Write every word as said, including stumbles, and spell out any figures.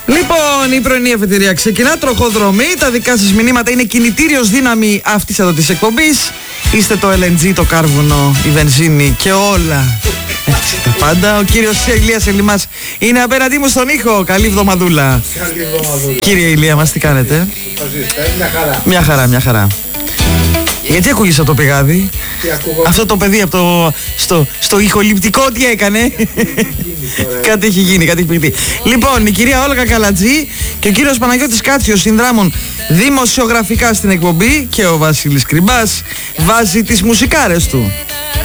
Λοιπόν, η πρωινή αφετηρία ξεκινά, τροχοδρομή. Τα δικά σας μηνύματα είναι κινητήριος δύναμη αυτής εδώ της εκπομπής. Είστε το ελ εν τζι, το κάρβουνο, η βενζίνη και όλα. Έτσι τα πάντα. Ο κύριος Ηλίας Ελιμάς είναι απέναντί μου στον ήχο. Καλή εβδομαδούλα. Καλή εβδομαδούλα. Κύριε Ηλία μας, τι κάνετε? Μια χαρά. Μια χαρά, μια χαρά. Γιατί ακούγεις αυτό το πηγάδι? Αυτό το παιδί από το, στο, στο ηχοληπτικό τι έκανε? Κάτι έχει γίνει, κάτι έχει παιχτεί. Λοιπόν, η κυρία Όλγα Καλατζή και ο κύριος Παναγιώτης Κάτσιος συνδράμουν δημοσιογραφικά στην εκπομπή και ο Βασίλης Κρυμπάς βάζει τις μουσικάρες του.